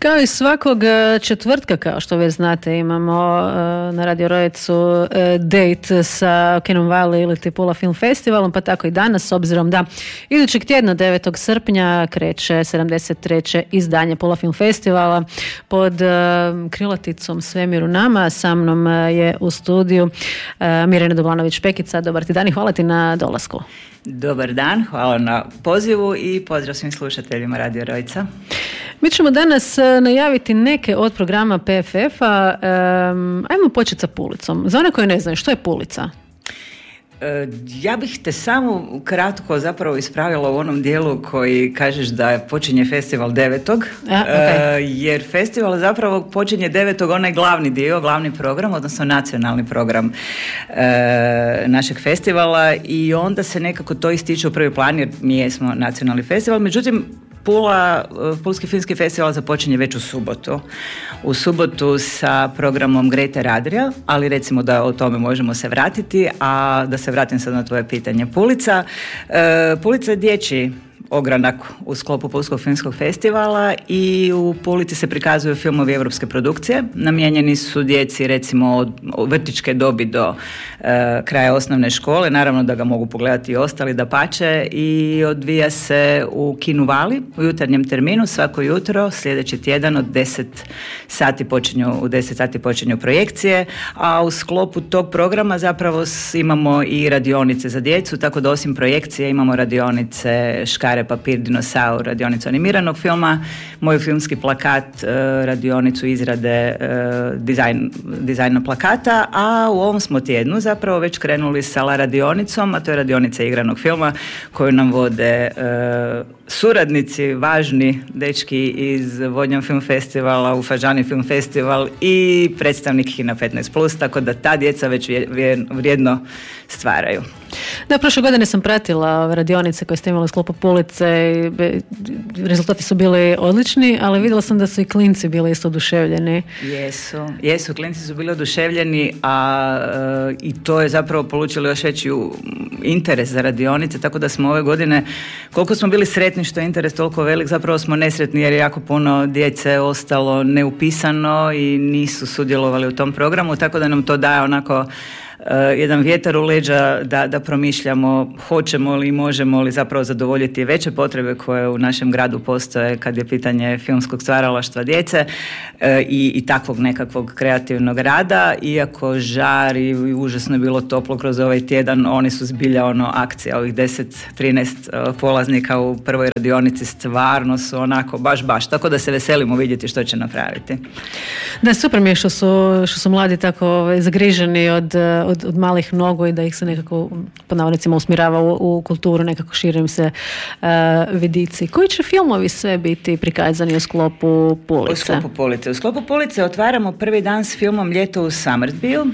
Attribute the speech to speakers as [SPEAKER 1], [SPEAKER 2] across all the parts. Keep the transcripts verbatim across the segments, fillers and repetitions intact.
[SPEAKER 1] Kao i svakog četvrtka, kao što već znate, imamo na Radio Rojecu date sa Kenom Valley ili Pula Film Festivalom, pa tako i danas, s obzirom da idućeg tjedna devetog srpnja kreće sedamdeset treće izdanje Pula Film Festivala pod krilaticom Svemir u nama. Sa mnom je u studiju Mirjana Dublanović-Pekica. Dobar ti dan i hvala ti na dolasku.
[SPEAKER 2] Dobar dan, hvala na pozivu i pozdrav svim slušateljima Radio Rojca.
[SPEAKER 1] Mi ćemo danas najaviti neke od programa P F F-a. Um, ajmo početi sa Pulicom. Za one koje ne znaju, što je Pulica?
[SPEAKER 2] Ja bih te samo kratko zapravo ispravila u onom dijelu koji kažeš da počinje festival devetog,
[SPEAKER 1] A, okay.
[SPEAKER 2] jer festival zapravo počinje devetog, onaj glavni dio, glavni program, odnosno nacionalni program e, našeg festivala, i onda se nekako to ističe u prvi plan jer mi jesmo nacionalni festival. Međutim, Pula, Pulski filmski festival započinje već u subotu. U subotu sa programom Grete Radrija, ali recimo da o tome možemo se vratiti, a da se vratim sad na tvoje pitanje. Pulica, e, Pulica je dječji ogranak u sklopu Pulskog filmskog festivala i u Pulici se prikazuju filmovi europske produkcije. Namijenjeni su djeci recimo od vrtićke dobi do e, kraja osnovne škole. Naravno da ga mogu pogledati i ostali, dapače, i odvija se u Kinu Vali u jutarnjem terminu svako jutro. Sljedeći tjedan od deset sati počinju, u deset sati počinju projekcije, a u sklopu tog programa zapravo imamo i radionice za djecu, tako da osim projekcije imamo radionice Škare, papir, dinosaur, radionicu animiranog filma, moj filmski plakat, radionicu izrade dizajn, dizajna plakata, a u ovom smo tjednu zapravo već krenuli sa La radionicom, a to je radionica igranog filma koju nam vode suradnici, važni dečki iz Vodnjan film festivala, u Fažani film festival i predstavnik Kina petnaest plus, tako da ta djeca već vrijedno stvaraju.
[SPEAKER 1] Da, prošle godine sam pratila radionice koje ste imali u sklopu Pulice i rezultati su bili odlični, ali vidjela sam da su i klinci bili isto oduševljeni.
[SPEAKER 2] Jesu, jesu, klinci su bili oduševljeni, a e, i to je zapravo polučilo još veći interes za radionice, tako da smo ove godine, koliko smo bili sretni što je interes toliko velik, zapravo smo nesretni jer je jako puno djece ostalo neupisano i nisu sudjelovali u tom programu, tako da nam to daje onako Uh, jedan vjetar u leđa da, da promišljamo hoćemo li i možemo li zapravo zadovoljiti veće potrebe koje u našem gradu postoje kad je pitanje filmskog stvaralaštva djece uh, i, i takvog nekakvog kreativnog rada. Iako žari i užasno je bilo toplo kroz ovaj tjedan, oni su zbilja ono akcija, ovih deset trinaest uh, polaznika u prvoj radionici stvarno su onako baš baš, tako da se veselimo vidjeti što će napraviti.
[SPEAKER 1] Da, super mi je što su, što su mladi tako ovaj, zagriženi od Od, od malih nogu i da ih se nekako po navodnicima usmjerava u, u kulturu, nekako širim se uh, vidici. Koji će filmovi sve biti prikazani u sklopu Pulice?
[SPEAKER 2] U sklopu Pulice. U sklopu Pulice otvaramo prvi dan s filmom Ljeto u Summersbyu.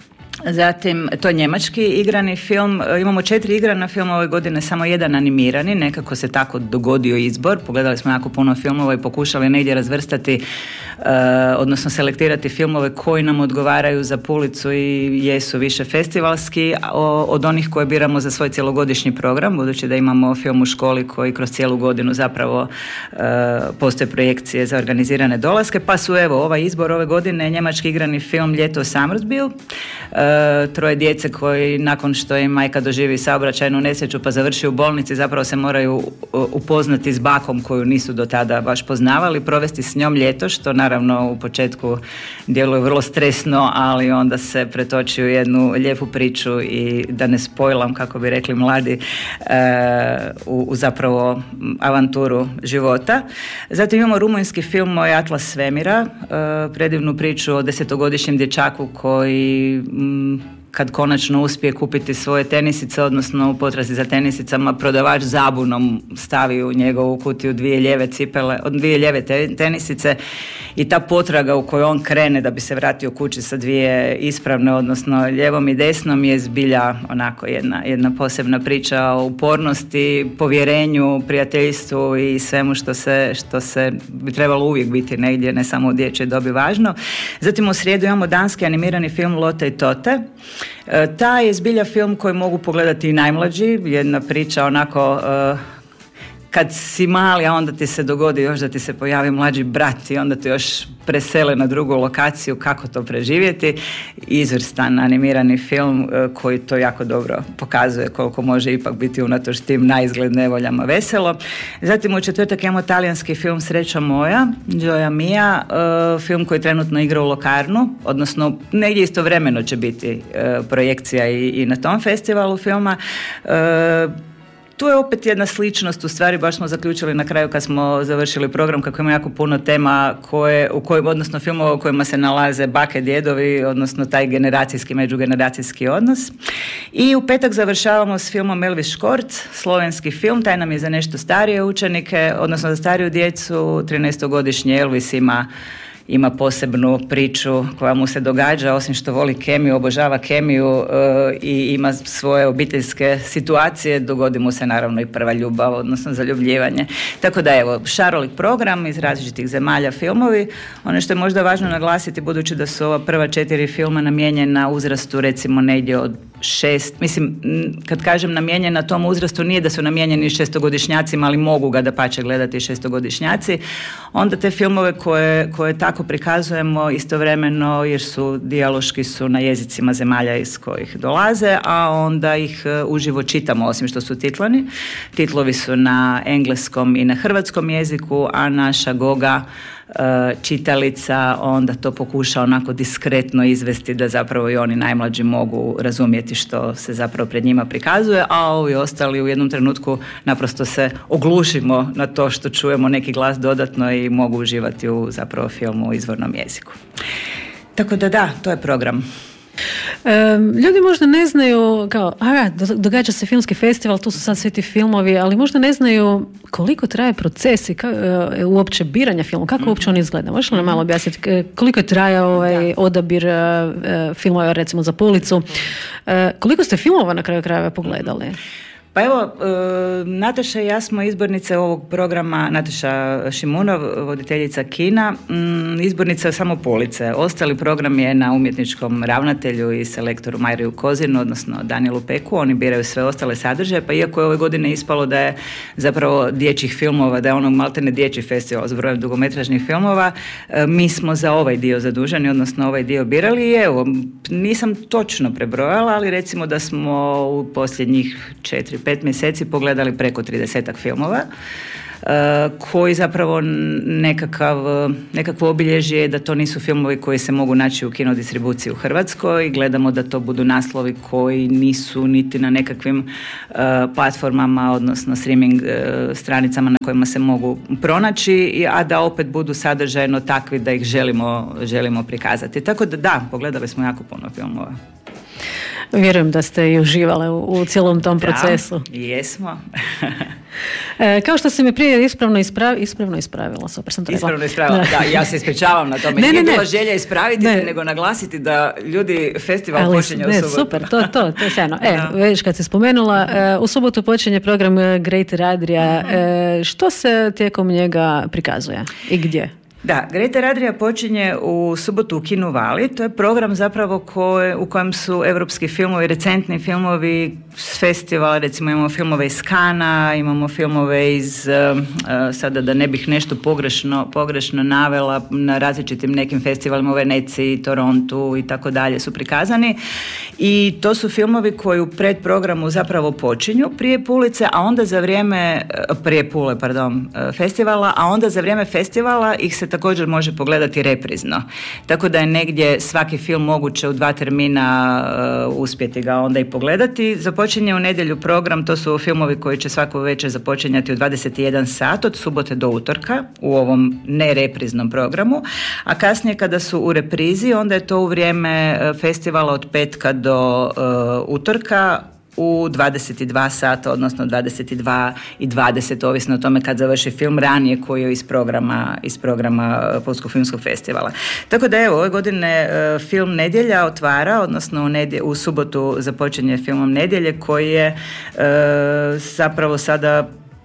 [SPEAKER 2] Zatim, to je njemački igrani film. Imamo četiri igrana filma ove godine, samo jedan animirani. Nekako se tako dogodio izbor. Pogledali smo jako puno filmova i pokušali negdje razvrstati, uh, odnosno selektirati filmove koji nam odgovaraju za Pulicu i jesu više festivalski od onih koje biramo za svoj cjelogodišnji program, budući da imamo film u školi koji kroz cijelu godinu zapravo uh, postoje projekcije za organizirane dolaske. Pa su evo, ovaj izbor ove godine njemački igrani film Ljeto u Summersbyu. Uh, troje djece koji nakon što im majka doživi saobraćajnu nesreću pa završi u bolnici, zapravo se moraju upoznati s bakom koju nisu do tada baš poznavali, provesti s njom ljeto, što naravno u početku djeluje vrlo stresno, ali onda se pretoči u jednu lijepu priču i da ne spojlam, kako bi rekli mladi, u, u zapravo avanturu života. Zatim imamo rumunjski film Moj atlas svemira, predivnu priču o desetogodišnjem dječaku koji kad konačno uspije kupiti svoje tenisice, odnosno u potrazi za tenisicama, prodavač zabunom stavi u njegovu kutiju dvije lijeve cipele, dvije lijeve te, tenisice i ta potraga u kojoj on krene da bi se vratio kući sa dvije ispravne, odnosno lijevom i desnom, je zbilja onako jedna, jedna posebna priča o upornosti, povjerenju, prijateljstvu i svemu što se, što se bi trebalo uvijek biti negdje, ne samo u dječjoj dobi važno. Zatim u srijedu imamo danski animirani film Lotte i Tote. E, taj je zbilja film koji mogu pogledati i najmlađi, jedna priča onako... E, kad si mali, a onda ti se dogodi još da ti se pojavi mlađi brat i onda te još presele na drugu lokaciju, kako to preživjeti. Izvrstan animirani film koji to jako dobro pokazuje koliko može ipak biti unatoč tim naizgled nevoljama veselo. Zatim u četvrtak imamo talijanski film Sreća moja, Gioia mia, film koji trenutno igra u Locarnu, odnosno negdje istovremeno će biti projekcija i, i na tom festivalu filma. Tu je opet jedna sličnost, u stvari baš smo zaključili na kraju kad smo završili program kako ima jako puno tema koje, u kojim, odnosno filmova u kojima se nalaze bake, djedovi, odnosno taj generacijski, međugeneracijski odnos. I u petak završavamo s filmom Elvis Škorc, slovenski film, taj nam je za nešto starije učenike, odnosno za stariju djecu. trinaestogodišnji Elvis ima ima posebnu priču koja mu se događa, osim što voli kemiju, obožava kemiju e, i ima svoje obiteljske situacije, dogodi mu se naravno i prva ljubav, odnosno zaljubljivanje. Tako da evo, šarolik program iz različitih zemalja filmovi. Ono što je možda važno naglasiti, budući da su ova prva četiri filma namijenjena uzrastu recimo negdje od šest, mislim, kad kažem namijenjena tom uzrastu, nije da su namijenjeni šestogodišnjacima, ali mogu ga dapače gledati šestogodišnjaci, onda te filmove koje, koje tako prikazujemo istovremeno, jer su dijaloški su na jezicima zemalja iz kojih dolaze, a onda ih uživo čitamo, osim što su titlani. Titlovi su na engleskom i na hrvatskom jeziku, a naša Goga čitalica onda to pokuša onako diskretno izvesti da zapravo i oni najmlađi mogu razumjeti što se zapravo pred njima prikazuje, a ovi ostali u jednom trenutku naprosto se oglušimo na to što čujemo neki glas dodatno i mogu uživati u zapravo filmu u izvornom jeziku. Tako da da, to je program.
[SPEAKER 1] E, ljudi možda ne znaju, kao, aha, događa se filmski festival, tu su sad svi ti filmovi, ali možda ne znaju koliko traje proces i ka, e, uopće biranja filma, kako mm-hmm. uopće on izgleda. Možeš li nam malo objasniti koliko je trajao ovaj odabir e, filmova recimo za policu? E, koliko ste filmova na kraju krajeva pogledali?
[SPEAKER 2] Pa evo, e, Nataša i ja smo izbornice ovog programa, Nataša Šimunov, voditeljica kina, m, izbornica samo police. Ostali program je na umjetničkom ravnatelju i selektoru Mariju Kozinu, odnosno Danielu Peku. Oni biraju sve ostale sadržaje, pa iako je ove godine ispalo da je zapravo dječjih filmova, da je ono maltene dječji festival s brojem dugometražnih filmova, e, mi smo za ovaj dio zaduženi, odnosno ovaj dio birali i evo, nisam točno prebrojala, ali recimo da smo u posljednjih četiri pet mjeseci pogledali preko tridesetak filmova uh, koji zapravo nekakav, nekakvo obilježje je da to nisu filmovi koji se mogu naći u kinodistribuciji u Hrvatskoj i gledamo da to budu naslovi koji nisu niti na nekakvim uh, platformama, odnosno streaming uh, stranicama na kojima se mogu pronaći, a da opet budu sadržajno takvi da ih želimo, želimo prikazati. Tako da da, pogledali smo jako puno filmova.
[SPEAKER 1] Vjerujem da ste i uživale u, u cijelom tom
[SPEAKER 2] da,
[SPEAKER 1] procesu.
[SPEAKER 2] Jesmo.
[SPEAKER 1] e, kao što si mi prije ispravno, ispravi, ispravno ispravila, super sam to rekla.
[SPEAKER 2] Ispravno ispravila, da. da, ja se ispričavam na tome.
[SPEAKER 1] Ne,
[SPEAKER 2] Nije
[SPEAKER 1] ne,
[SPEAKER 2] bila
[SPEAKER 1] ne.
[SPEAKER 2] želja ispraviti
[SPEAKER 1] ne.
[SPEAKER 2] te, nego naglasiti da ljudi festival
[SPEAKER 1] Ali,
[SPEAKER 2] počinje
[SPEAKER 1] ne,
[SPEAKER 2] u subotu.
[SPEAKER 1] Super, to, to, to je sjajno. E,
[SPEAKER 2] da.
[SPEAKER 1] već kad si spomenula, e, u subotu počinje program Greater Adria. E, što se tijekom njega prikazuje i gdje?
[SPEAKER 2] Da, Greater Adria počinje u subotu u Kinu Vali. To je program zapravo koje, u kojem su europski filmovi, recentni filmovi s festivala, recimo imamo filmove iz Kana, imamo filmove iz, uh, sada da ne bih nešto pogrešno, pogrešno navela, na različitim nekim festivalima u Veneciji, Torontu i tako dalje su prikazani. I to su filmovi koji u predprogramu zapravo počinju prije Pulice, a onda za vrijeme, prije Pule, pardon, festivala, a onda za vrijeme festivala ih se također može pogledati reprizno. Tako da je negdje svaki film moguće u dva termina uh, uspjeti ga onda i pogledati. Započinje u nedjelju program, to su filmovi koji će svako večer započinjati u dvadeset jedan sat od subote do utorka u ovom nerepriznom programu, a kasnije kada su u reprizi onda je to u vrijeme festivala od petka do uh, utorka u dvadeset dva sata, odnosno dvadeset dva i dvadeset, ovisno o tome kad završi film ranije koji je iz programa, iz programa Pulskog filmskog festivala. Tako da evo, ove godine uh, film Nedjelja otvara, odnosno u, nedje, u subotu započinje filmom Nedjelje koji je uh, zapravo sada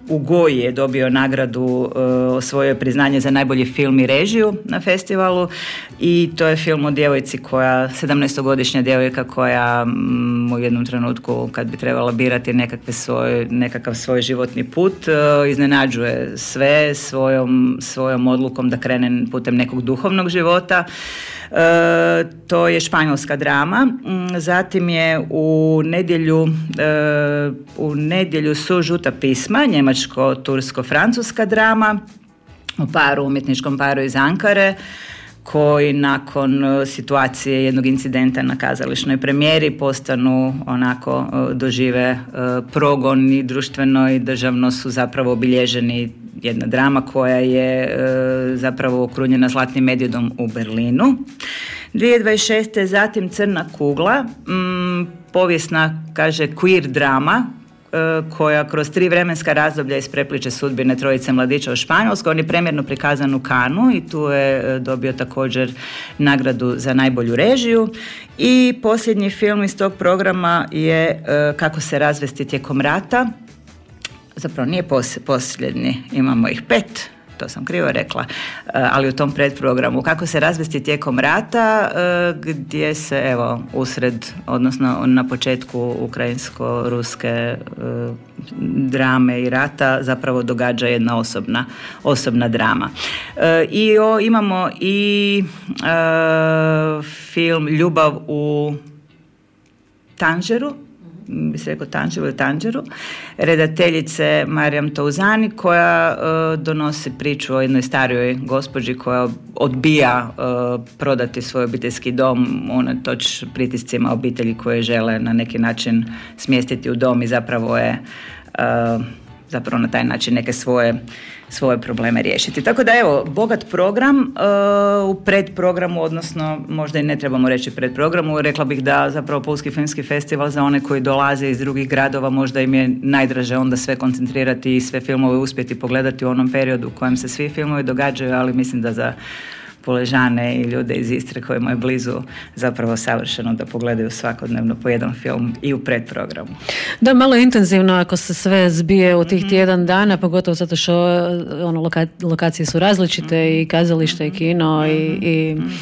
[SPEAKER 2] u Goji je dobio nagradu, osvojio priznanje za najbolji film i režiju na festivalu i to je film o djevojci koja, sedamnaestogodišnja djevojka koja m, u jednom trenutku kad bi trebala birati nekakve svoj, nekakav svoj životni put, iznenađuje sve svojom, svojom odlukom da krene putem nekog duhovnog života. E, to je španjolska drama. Zatim je u nedjelju e, u nedjelju su Žuta pisma, njemačko-tursko-francuska drama o paru, umjetničkom paru iz Ankare koji nakon situacije jednog incidenta na kazališnoj premijeri postanu onako dožive progon i društveno i državno su zapravo obilježeni. Jedna drama koja je zapravo okrunjena zlatnim medvjedom u Berlinu. dvije tisuće dvadeset šeste zatim Crna kugla, m, povijesna, kaže, queer drama koja kroz tri vremenska razdoblja isprepliče sudbine trojice mladića u Španjolskoj. On je premjerno prikazan u Kanu i tu je dobio također nagradu za najbolju režiju. I posljednji film iz tog programa je Kako se razvesti tijekom rata. Zapravo nije posljednji, imamo ih pet. To sam krivo rekla, ali u tom predprogramu Kako se razvesti tijekom rata, gdje se evo usred, odnosno na početku ukrajinsko-ruske drame i rata zapravo događa jedna osobna, osobna drama. I o, imamo i uh, film Ljubav u Tanžeru, bi se rekao Tanžeru ili Tanžeru, redateljice Marijam Touzani koja uh, donosi priču o jednoj starijoj gospođi koja odbija uh, prodati svoj obiteljski dom unatoč pritiscima obitelji koje žele na neki način smjestiti u dom i zapravo je uh, zapravo na taj način neke svoje svoje probleme riješiti. Tako da evo, bogat program uh, u predprogramu, odnosno možda i ne trebamo reći predprogramu, rekla bih da zapravo Pulski filmski festival za one koji dolaze iz drugih gradova možda im je najdraže onda sve koncentrirati i sve filmove uspjeti pogledati u onom periodu u kojem se svi filmovi događaju, ali mislim da za Puležane i ljude iz Istre kojima je blizu zapravo savršeno da pogledaju svakodnevno po jedan film i u predprogramu.
[SPEAKER 1] Da, malo intenzivno ako se sve zbije u tih mm-hmm. tjedan dana, pogotovo zato što ono, loka, lokacije su različite mm-hmm. i kazalište i kino mm-hmm. i, i mm-hmm.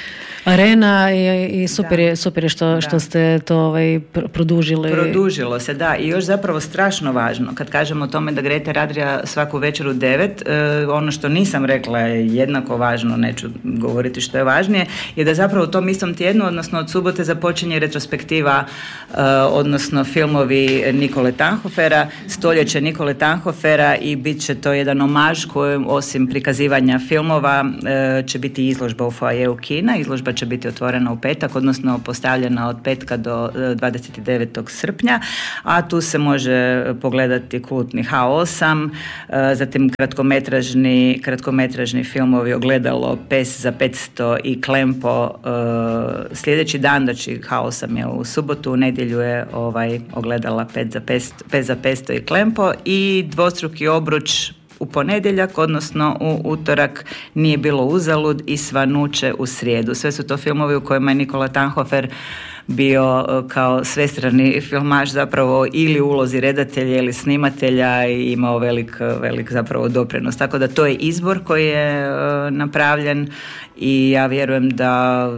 [SPEAKER 1] arena i, i super, je, super je što, što ste to ovaj, produžili.
[SPEAKER 2] Produžilo se, da. I još zapravo strašno važno, kad kažemo o tome da Grete Radrija svaku večer u devet, eh, ono što nisam rekla je jednako važno, neću govoriti što je važnije, je da zapravo u tom istom tjednu, odnosno od subote započinje retrospektiva, eh, odnosno filmovi Nikole Tanhofera, stoljeće Nikole Tanhofera i bit će to jedan omaž kojem osim prikazivanja filmova eh, će biti izložba u foajeu kina. Izložba će biti otvorena u petak, odnosno postavljena od petka do dvadeset devetog srpnja, a tu se može pogledati kultni ha osam, zatim kratkometražni, kratkometražni filmovi Ogledalo, Pes za petsto i Klempo sljedeći dan, znači ha osam je u subotu, u nedjelju je ovaj Ogledala Pes za petsto i Klempo i Dvostruki obruč u ponedjeljak, odnosno u utorak Nije bilo uzalud i Svanuće u srijedu. Sve su to filmovi u kojima je Nikola Tanhofer bio kao svestrani filmaš zapravo ili u ulozi redatelja ili snimatelja i imao velik, velik zapravo doprinos. Tako da to je izbor koji je uh, napravljen i ja vjerujem da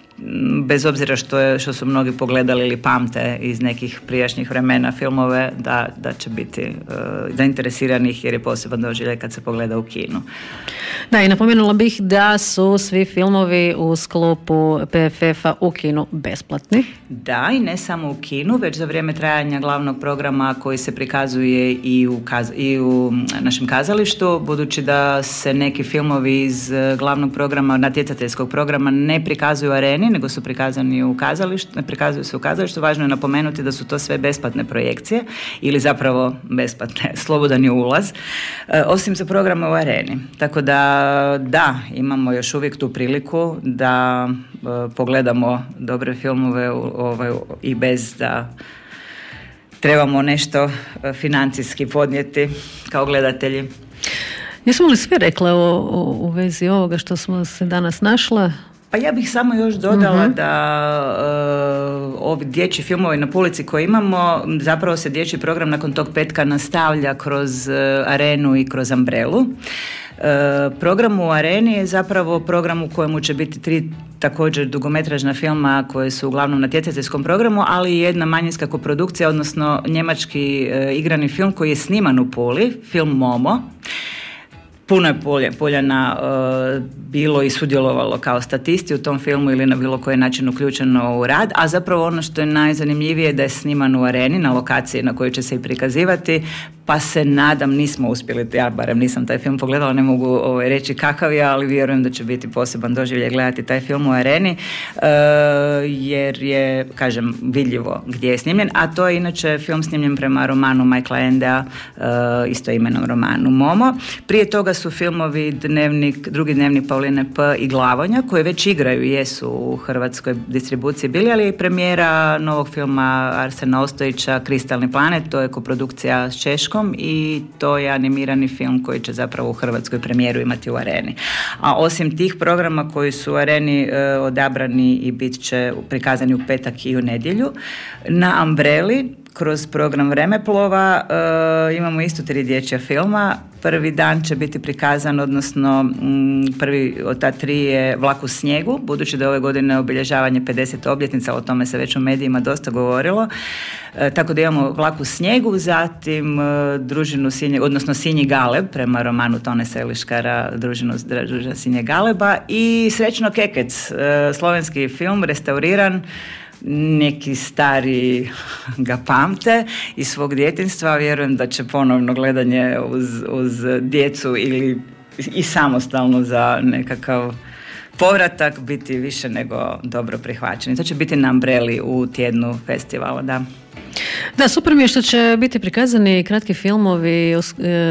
[SPEAKER 2] bez obzira što, je, što su mnogi pogledali ili pamte iz nekih prijašnjih vremena filmove, da, da će biti uh, zainteresiranih jer je poseban doživljaj kad se pogleda u kinu.
[SPEAKER 1] Da, i napomenula bih da su svi filmovi u sklopu pe ef ef-a u kinu besplatni.
[SPEAKER 2] Da, i ne samo u kinu, već za vrijeme trajanja glavnog programa koji se prikazuje i u, kaz, i u našem kazalištu, budući da se neki filmovi iz glavnog programa, natjecateljskog programa ne prikazuju u areni, nego su prikazani u kazalištu, ne prikazuju se u kazalištu. Važno je napomenuti da su to sve besplatne projekcije ili zapravo besplatne, slobodan je ulaz, e, osim za programe u areni. Tako da da, imamo još uvijek tu priliku da e, pogledamo dobre filmove u, ovaj, i bez da trebamo nešto financijski podnijeti kao gledatelji.
[SPEAKER 1] Jesmo li sve rekle u, u, u vezi ovoga što smo se danas našle?
[SPEAKER 2] Pa ja bih samo još dodala
[SPEAKER 1] mm-hmm.
[SPEAKER 2] da uh, ovi dječji filmovi na Pulici koje imamo, zapravo se dječji program nakon tog petka nastavlja kroz uh, Arenu i kroz Umbrelu. Uh, program u Areni je zapravo program u kojemu će biti tri također dugometražna filma koje su uglavnom na natjecateljskom programu, ali i jedna manjinska koprodukcija, odnosno njemački uh, igrani film koji je sniman u Puli, film Momo. Puno je polje, Poljana uh, bilo i sudjelovalo kao statisti u tom filmu ili na bilo koji način uključeno u rad, a zapravo ono što je najzanimljivije da je sniman u Areni, na lokaciji na kojoj će se i prikazivati, pa se nadam, nismo uspjeli, ja barem nisam taj film pogledala, ne mogu ovaj, reći kakav je, ali vjerujem da će biti poseban doživljaj gledati taj film u Areni, uh, jer je, kažem, vidljivo gdje je snimljen, a to je inače film snimljen prema romanu Michaela Endea, uh, istoimenom romanu Momo. Prije toga su filmovi Dnevnik, drugi dnevnik Pauline P. i Glavonja, koje već igraju i jesu u hrvatskoj distribuciji bili, ali je premijera novog filma Arsena Ostojića Kristalni planet, to je koprodukcija s Češkom i to je animirani film koji će zapravo u hrvatskoj premijeru imati u Areni. A osim tih programa koji su u Areni e, odabrani i bit će prikazani u petak i u nedjelju, na Umbreli kroz program Vremeplova e, imamo isto tri dječja filma. Prvi dan će biti prikazan, odnosno m, prvi od ta tri je Vlak u snijegu, budući da je ove godine obilježavanje pedeset obljetnica, o tome se već u medijima dosta govorilo. E, tako da imamo Vlak u snijegu, zatim e, družinu Sinje, odnosno Sinji Galeb, prema romanu Tone Seliškara, družinu družina Sinje Galeba i Srećno Kekec, e, slovenski film, restauriran. Neki stari ga pamte iz svog djetinjstva, vjerujem da će ponovno gledanje uz, uz djecu ili i samostalno za nekakav povratak biti više nego dobro prihvaćeni. To će biti na Umbreli u tjednu festivala, da.
[SPEAKER 1] Da, super mi je što će biti prikazani kratki filmovi e,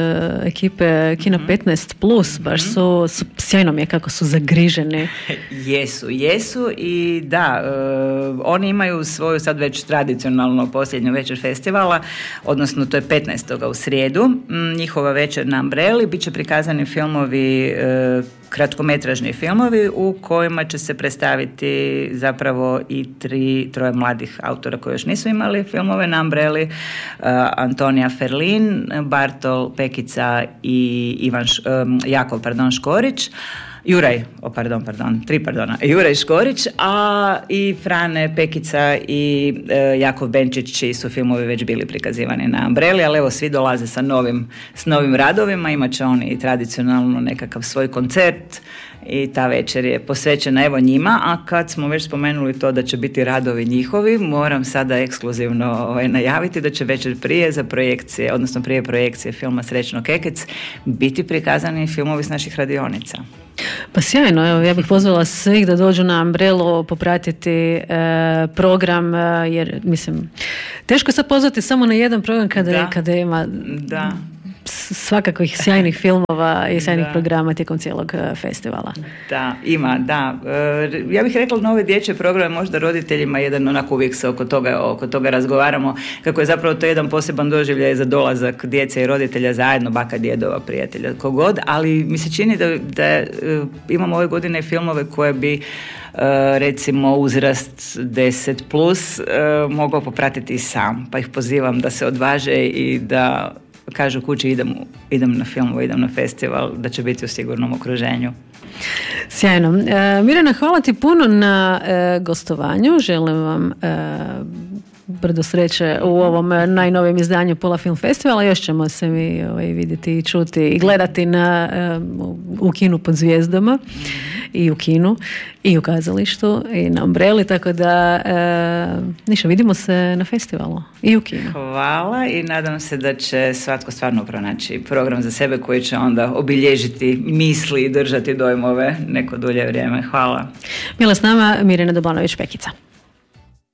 [SPEAKER 1] ekipe Kino petnaest plus, baš su, su, sjajno mi je kako su zagriženi.
[SPEAKER 2] Jesu, jesu i da, e, oni imaju svoju sad već tradicionalno posljednju večer festivala, odnosno to je petnaestog u srijedu, njihova večer na Umbreli, bit će prikazani filmovi e, kratkometražni filmovi u kojima će se predstaviti zapravo i tri, troje mladih autora koji još nisu imali filmove na Umbreli, uh, Antonija Ferlin, Bartol Pekica i Ivan, um, Jakov pardon, Škorić, Juraj, oh, pardon, pardon, tri pardona, Juraj Škorić, a i Frane Pekica i e, Jakov Benčić, čiji su filmovi već bili prikazivani na Umbreli, ali evo svi dolaze sa novim, s novim radovima, imat će oni i tradicionalno nekakav svoj koncert i ta večer je posvećena evo njima, a kad smo već spomenuli to da će biti radovi njihovi, moram sada ekskluzivno ovaj, najaviti da će večer prije za projekcije, odnosno prije projekcije filma Srećno Kekec biti prikazani filmovi s naših radionica.
[SPEAKER 1] Pa sjajno, evo, ja bih pozvala svih da dođu na Umbrelu popratiti e, program, e, jer mislim, teško je sad pozvati samo na jedan program kada, da. kada ima
[SPEAKER 2] da.
[SPEAKER 1] svakakvih sjajnih filmova i sjajnih da. programa tijekom cijelog festivala.
[SPEAKER 2] Da, ima, da. E, ja bih rekla nove dječje programe možda roditeljima jedan onako uvijek se oko toga, oko toga razgovaramo, kako je zapravo to jedan poseban doživljaj za dolazak djece i roditelja zajedno, baka, djedova, prijatelja, kogod, ali mi se čini da, da e, imamo ove godine filmove koje bi Uh, recimo uzrast deset plus uh, mogao popratiti i sam, pa ih pozivam da se odvaže i da kažu kući idem, idem na film, idem na festival, da će biti u sigurnom okruženju.
[SPEAKER 1] Sjajno. E, Mirjana, hvala ti puno na e, gostovanju. Želim vam e, brdo sreće u ovom najnovijem izdanju Pula Film Festivala. Još ćemo se mi ovaj, vidjeti i čuti i gledati na, e, u kinu pod zvijezdama. Mm-hmm. I u kinu, i u kazalištu, i na Umbreli, tako da e, ništa, vidimo se na festivalu i u kinu.
[SPEAKER 2] Hvala i nadam se da će svatko stvarno pronaći program za sebe koji će onda obilježiti misli i držati dojmove neko dulje vrijeme. Hvala.
[SPEAKER 1] Bila s nama Mirjana Doblanović-Pekica.